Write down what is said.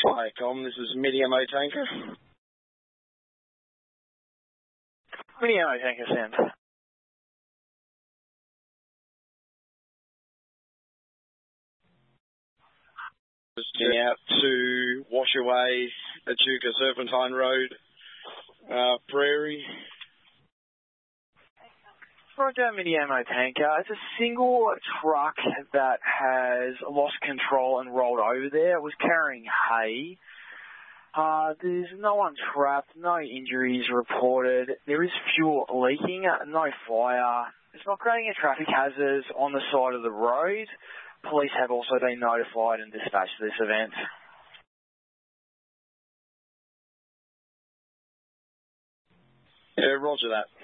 Hi, Com. This is Midi Ammo Tanker. Midi Ammo Tanker, send. Just getting out to Washaway, Echuca Serpentine Road, Prairie. Roger, Midi Ammo Tanker. It's a single truck that has lost control and rolled over there. It was carrying hay. There's no one trapped, no injuries reported. There is fuel leaking, no fire. It's not creating a traffic hazard on the side of the road. Police have also been notified and dispatched to this event. Yeah, roger that.